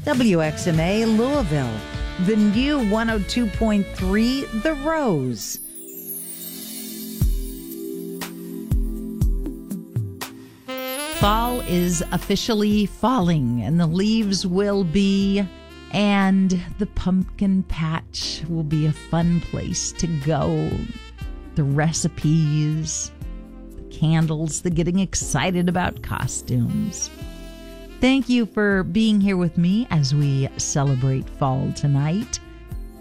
WXMA Louisville, the new 102.3 The Rose. Fall is officially falling, and the leaves will be, and the pumpkin patch will be a fun place to go. The recipes, the candles, the getting excited about costumes. Thank you for being here with me as we celebrate fall tonight.